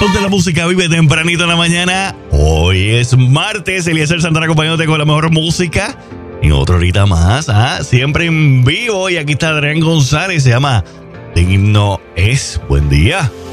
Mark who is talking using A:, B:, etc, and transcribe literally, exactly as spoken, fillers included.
A: Donde la música vive tempranito en la mañana. Hoy es martes. Eliezer Santana acompañándote con la mejor música. En otra horita más, ¿ah? Siempre en vivo. Y aquí está Adrián González. Se llama El himno es. Buen día.